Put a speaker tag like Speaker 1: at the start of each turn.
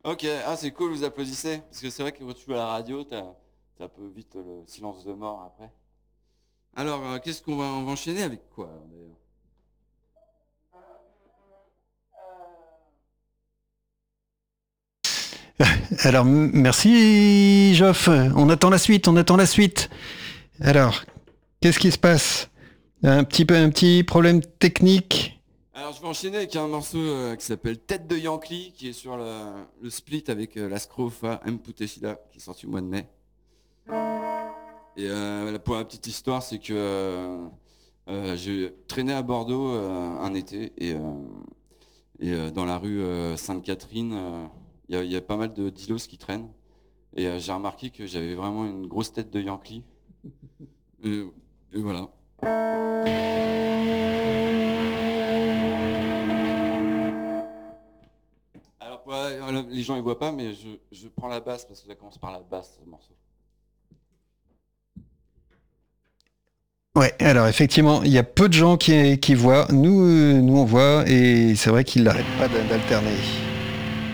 Speaker 1: Ok, ah c'est cool, vous applaudissez. Parce que c'est vrai que quand tu joues à la radio, t'as un peu vite le silence de mort après. Alors, qu'est-ce on va enchaîner avec quoi d'ailleurs?
Speaker 2: Alors, merci, Geoff. On attend la suite, on attend la suite. Alors, qu'est-ce qui se passe? Un petit problème technique.
Speaker 1: Alors, je vais enchaîner avec un morceau qui s'appelle Tête de Yankee, qui est sur le split avec la Scrofa M. Puteshida, qui est sorti au mois de mai. Et pour la petite histoire, c'est que j'ai traîné à Bordeaux un été et dans la rue Sainte-Catherine, il y a pas mal de dilos qui traînent. Et j'ai remarqué que j'avais vraiment une grosse tête de Yankee. Et, et voilà. Alors, voilà, les gens ils voient pas, mais je prends la basse parce que ça commence par la basse, ce morceau.
Speaker 2: Ouais, alors effectivement, il y a peu de gens qui voient. Nous, on voit et c'est vrai qu'ils n'arrêtent pas d'alterner.